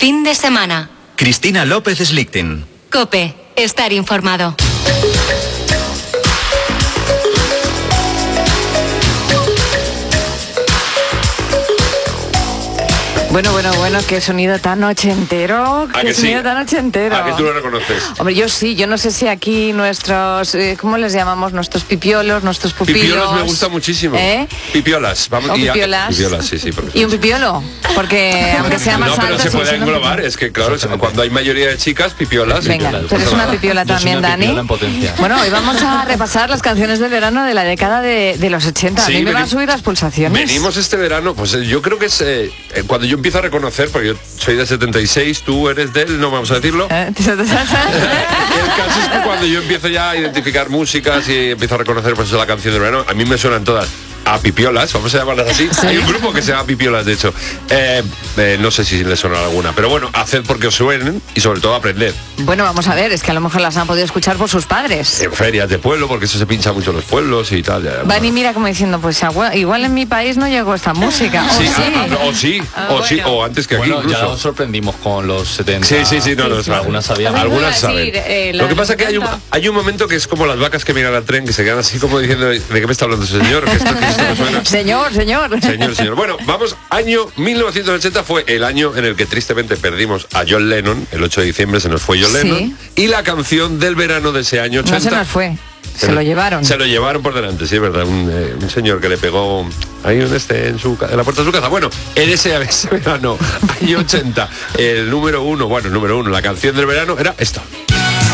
Fin de semana. Cristina López Slichting. COPE. Estar informado. Bueno, qué sonido tan ochentero. Qué sonido tan ochentero. ¿A que tú lo reconoces? Hombre, yo sí, yo no sé si aquí nuestros, ¿cómo les llamamos? Nuestros pipiolos, nuestros pupilos. Pipiolos me gusta muchísimo. Pipiolas. Vamos, pipiolas. Pipiolas, sí. Y un pipiolo, porque aunque sea más alto... No, pero se puede englobar, es que claro, cuando hay mayoría de chicas, pipiolas. Venga, tú eres una pipiola también, Dani. En potencia. Bueno, hoy vamos a repasar las canciones del verano de la década de los 80. Sí, a mí me van a subir las pulsaciones. Venimos este verano, pues yo creo que es cuando yo empiezo a reconocer, porque yo soy de 76, tú eres del, no vamos a decirlo. El caso es que cuando yo empiezo ya a identificar músicas y empiezo a reconocer pues la canción del verano, a mí me suenan todas a pipiolas, vamos a llamarlas así. ¿Sí? Hay un grupo que se llama Pipiolas, de hecho. No sé si les suena alguna, pero bueno, haced porque os suenen y sobre todo aprended. Bueno, vamos a ver, es que a lo mejor las han podido escuchar por sus padres. En ferias de pueblo, porque eso se pincha mucho en los pueblos y tal. Van y mira como diciendo, pues igual en mi país no llegó esta música. O antes que aquí incluso. Ya nos sorprendimos con los 70. Sí, algunas sabían. Algunas saben. Lo que pasa es que hay un momento que es como las vacas que miran al tren, que se quedan así como diciendo, ¿de qué me está hablando ese señor? Que esto me suena. Señor. Bueno, vamos, año 1980 fue el año en el que tristemente perdimos a John Lennon. El 8 de diciembre se nos fue John Lennon. Y la canción del verano de ese año 80... No se nos fue. Se lo llevaron. Se lo llevaron por delante, sí, es verdad. Un señor que le pegó ahí en la puerta de su casa. Bueno, en ese verano, año 80, el número uno, la canción del verano era esta.